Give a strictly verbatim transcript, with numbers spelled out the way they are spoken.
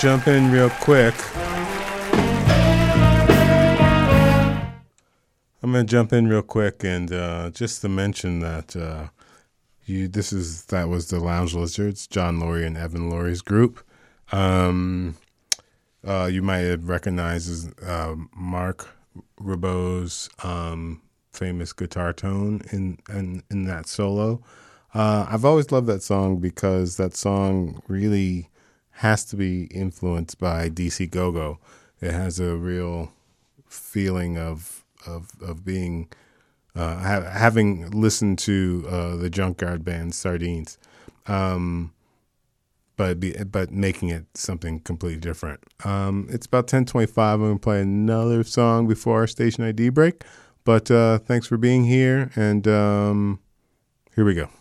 jump in real quick. I'm gonna jump in real quick and uh, just to mention that uh, you this is that was the Lounge Lizards, John Laurie and Evan Laurie's group. Um, uh, you might have recognized as, uh, Mark Ribot's um, famous guitar tone in in, in that solo. Uh, I've always loved that song because that song really has to be influenced by D C Go-Go. It has a real feeling of of of being uh, ha- having listened to uh, the Junkyard band Sardines, um, but be, but making it something completely different. Um, it's about ten twenty-five. I'm gonna play another song before our station I D break. But uh, thanks for being here, and um, here we go.